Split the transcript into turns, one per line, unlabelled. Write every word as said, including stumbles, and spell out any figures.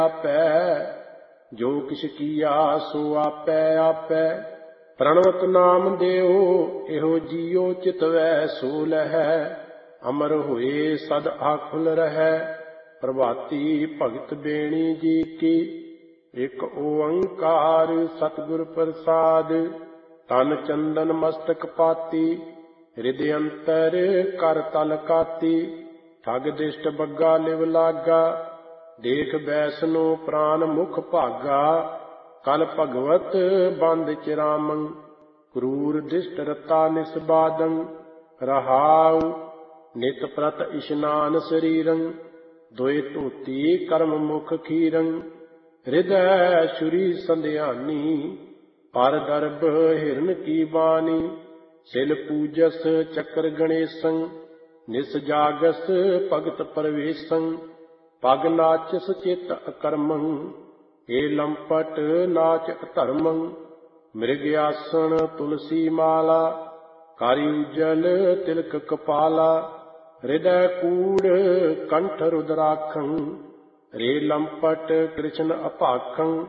ਆਪੈ, ਜੋ ਕਿਛ ਕੀਆ ਸੋ ਆਪੈ ਆਪੈ। ਪ੍ਰਣਵਤ ਨਾਮ ਦਿਓ ਇਹੋ ਜੀਉ ਚਿਤਵੈ ਸੋ ਲਹੈ, ਅਮਰ ਹੋਏ ਸਦ ਆਖੁਲ ਰਹੈ। ਪ੍ਰਭਾਤੀ ਭਗਤ ਬੇਣੀ ਜੀ ਕੀ, ਇਕ ਓੰਕਾਰ ਸਤਿਗੁਰ ਪ੍ਰਸਾਦ। ਤਨ ਚੰਦਨ ਮਸਤਕ ਪਾਤੀ, ਹਿਰਦਿ ਅੰਤਰ ਕਰ ਤਲ ਕਾਤੀ। ਠਗ ਦਿਸ਼ਟ ਬੱਗਾ ਲਿਵ ਲਾਗਾ, ਦੇਖ ਬੈਸਨੋ ਪ੍ਰਾਨ ਮੁਖ ਭਾਗਾ। ਕਲ ਭਗਵਤ ਬੰਦ ਚਿਰਾਮੰ, ਕਰੂਰ ਦਿਸ਼ਟ ਰਤਾ ਨਿਸਬਾਦੰ। ਰਹਾਉ ਨਿਤ ਪ੍ਰਤ ਇਸ਼ਨਾਨ ਸਰੀਰੰ, ਦੋਇ ਧੋਤੀ ਕਰਮ ਮੁਖ ਖੀਰੰ। ਹਿਰਦੈ ਸ਼ੁਰੀ ਸੰਧਿਆਨੀ, ਪਰ ਦਰਬ ਹਿਰਨ ਕੀ ਬਾਣੀ। ਸਿਲ ਪੂਜਸ ਚੱਕਰ ਗਣੇਸੰ, ਨਿਸ ਜਾਗਸ ਭਗਤ ਪਰਵੇਸੰ। ਪਗ ਨਾਚਸ ਚਿਤ ਅਕਰਮੰ, ਏ ਲੰਪਟ ਨਾਚ ਅਧਰਮੰ। ਮ੍ਰਿਗ ਆਸਣ ਤੁਲਸੀ ਮਾਲਾ, ਕਰਿ ਉਜਲ ਤਿਲਕ ਕਪਾਲਾ। ਹਿਰਦੈ ਕੂੜ ਕੰਠ ਰੁਦਰਾਖੰ, ਰੇ ਲੰਪਟ ਕ੍ਰਿਸ਼ਨ ਅਭਾਖੰ।